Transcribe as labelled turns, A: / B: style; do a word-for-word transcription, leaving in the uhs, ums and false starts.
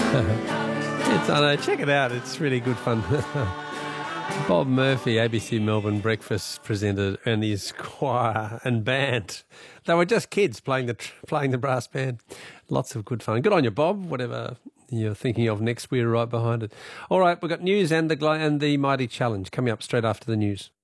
A: It's, I know, check it out. It's really good fun. Bob Murphy, A B C Melbourne breakfast presenter, and his choir and band. They were just kids playing the playing the brass band. Lots of good fun. Good on you, Bob. Whatever you're thinking of next, we're right behind it. All right, we've got news and the and the Mighty Challenge coming up straight after the news.